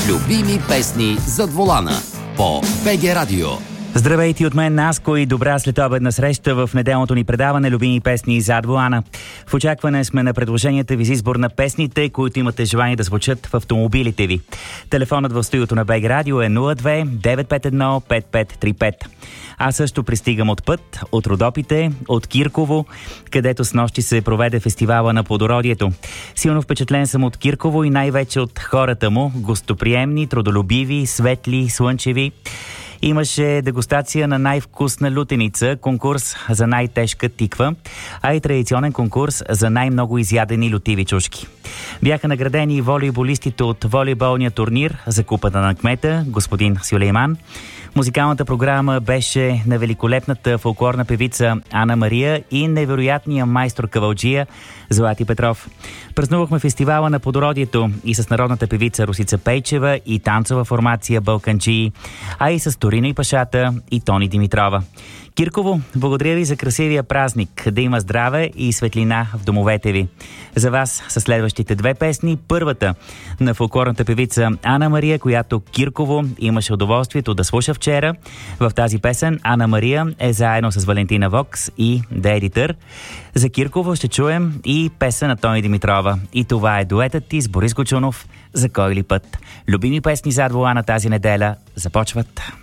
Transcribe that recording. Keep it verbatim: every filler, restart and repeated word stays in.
Любими песни зад волана по БГ Радио. Здравейте от мен, Наско, и добра следобедна среща в неделното ни предаване Любими песни зад волана. В очакване сме на предложенията ви за избор на песните, които имате желание да звучат в автомобилите ви. Телефонът в студиото на БГ Радио е нула две девет пет едно пет пет три пет. Аз също пристигам от път, от Родопите, от Кирково, където снощи се проведе фестивала на плодородието. Силно впечатлен съм от Кирково и най-вече от хората му, гостоприемни, трудолюбиви, светли, слънчеви. Имаше дегустация на най-вкусна лютеница, конкурс за най-тежка тиква, а и традиционен конкурс за най-много изядени лютиви чушки. Бяха наградени волейболистите от волейболния турнир за купата на кмета, господин Сюлейман. Музикалната програма беше на великолепната фолклорна певица Ана Мария и невероятния майстор кавалджия Злати Петров. Празнувахме фестивала на плодородието и с народната певица Русица Пейчева и танцова формация Балканджии, а и с Торино и Пашата и Тони Димитрова. Кирково, благодаря ви за красивия празник, да има здраве и светлина в домовете ви. За вас са следващите две песни. Първата на фолклорната певица Ана Мария, която Кирково имаше удоволствието да слуша вчера. В тази песен Ана Мария е заедно с Валентина Вокс и The Editor. За Кирково ще чуем и песен на Тони Димитрова. И това е дуетът ти с Борис Гочунов, За кой ли път. Любими песни зад волана тази неделя започват.